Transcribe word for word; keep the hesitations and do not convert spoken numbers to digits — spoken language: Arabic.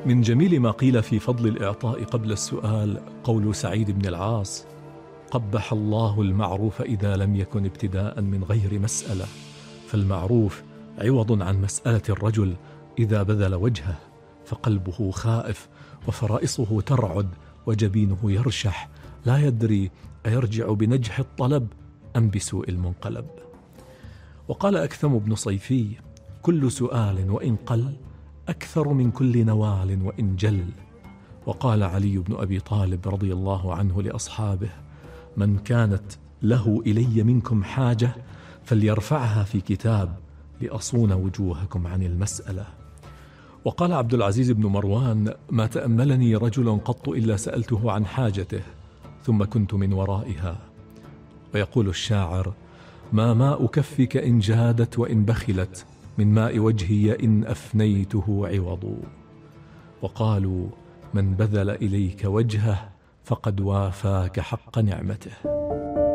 من جميل ما قيل في فضل الإعطاء قبل السؤال قول سعيد بن العاص: قبح الله المعروف إذا لم يكن ابتداء من غير مسألة، فالمعروف عوض عن مسألة الرجل إذا بذل وجهه، فقلبه خائف وفرائصه ترعد وجبينه يرشح، لا يدري أيرجع بنجح الطلب أم بسوء المنقلب. وقال أكثم بن صيفي: كل سؤال وإن قل أكثر من كل نوال وإن جل. وقال علي بن أبي طالب رضي الله عنه لأصحابه: من كانت له إلي منكم حاجة فليرفعها في كتاب لأصون وجوهكم عن المسألة. وقال عبد العزيز بن مروان: ما تأملني رجل قط إلا سألته عن حاجته ثم كنت من ورائها. ويقول الشاعر: ما ماء كفك إن جادت وإن بخلت، من ماء وجهي إن أفنيته عوض. وقالوا: من بذل إليك وجهه فقد وافاك حق نعمته.